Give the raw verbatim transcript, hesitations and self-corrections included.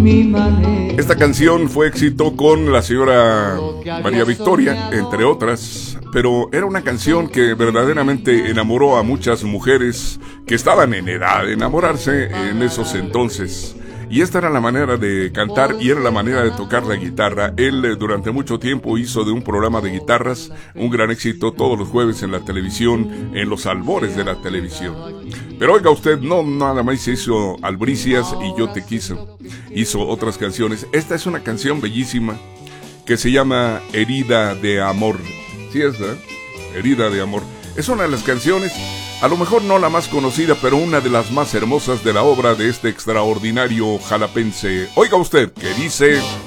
mi manera. Esta canción fue éxito con la señora María Victoria, entre otras, pero era una canción que verdaderamente enamoró a muchas mujeres que estaban en edad de enamorarse en esos entonces. Y esta era la manera de cantar y era la manera de tocar la guitarra. Él eh, durante mucho tiempo hizo de un programa de guitarras un gran éxito todos los jueves en la televisión, en los albores de la televisión. Pero oiga usted, no nada más hizo Albricias y Yo te quise, hizo otras canciones. Esta es una canción bellísima que se llama Herida de Amor. ¿Sí es, verdad? Herida de Amor. Es una de las canciones, a lo mejor no la más conocida, pero una de las más hermosas de la obra de este extraordinario jalapense. Oiga usted, que dice...